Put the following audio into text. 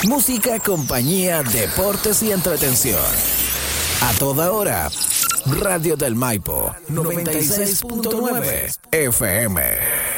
Música, compañía, deportes y entretención. A toda hora. Radio del Maipo 96.9 FM.